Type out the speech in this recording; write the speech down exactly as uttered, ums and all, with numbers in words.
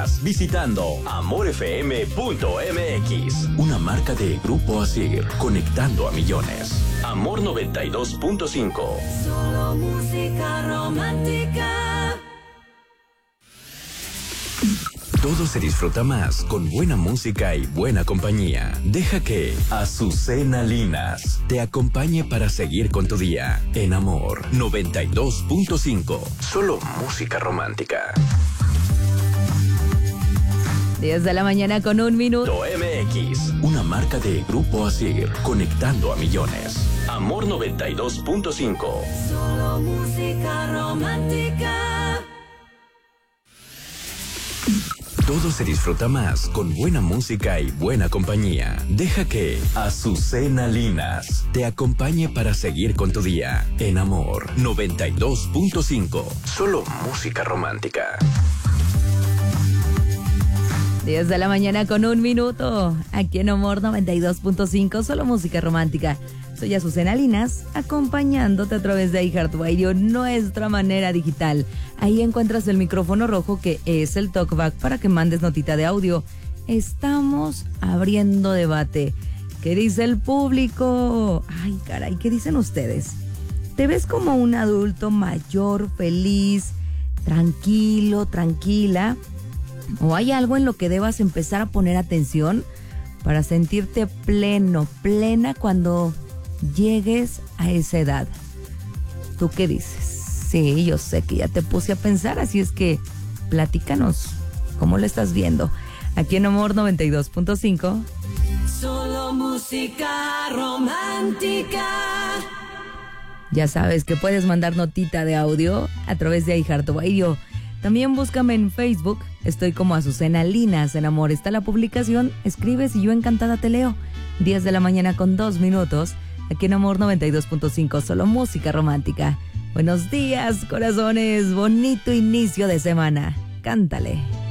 más visitando amor f m punto m x. Una marca de Grupo Asir, conectando a millones. Amor noventa y dos punto cinco. Solo música romántica. Todo se disfruta más con buena música y buena compañía. Deja que Azucena Linas te acompañe para seguir con tu día. En Amor noventa y dos punto cinco. Solo música romántica. diez de la mañana con un minuto. M X, una marca de Grupo Asir, conectando a millones. Amor noventa y dos punto cinco. Solo música romántica. Todo se disfruta más con buena música y buena compañía. Deja que Azucena Linas te acompañe para seguir con tu día. En Amor noventa y dos punto cinco. Solo música romántica. diez de la mañana con un minuto. Aquí en Amor noventa y dos punto cinco, solo música romántica. Soy Azucena Linas, acompañándote a través de iHeartRadio, nuestra manera digital. Ahí encuentras el micrófono rojo, que es el talkback, para que mandes notita de audio. Estamos abriendo debate. ¿Qué dice el público? Ay, caray, ¿qué dicen ustedes? ¿Te ves como un adulto mayor, feliz, tranquilo, tranquila? ¿O hay algo en lo que debas empezar a poner atención para sentirte pleno, plena cuando llegues a esa edad? ¿Tú qué dices? Sí, yo sé que ya te puse a pensar, así es que platícanos cómo lo estás viendo. Aquí en Amor noventa y dos punto cinco. Solo música romántica. Ya sabes que puedes mandar notita de audio a través de iHeartRadio. También búscame en Facebook, estoy como Azucena Linas. En Amor está la publicación, escribes y yo encantada te leo. diez de la mañana con dos minutos, aquí en Amor noventa y dos punto cinco, solo música romántica. Buenos días, corazones, bonito inicio de semana. Cántale.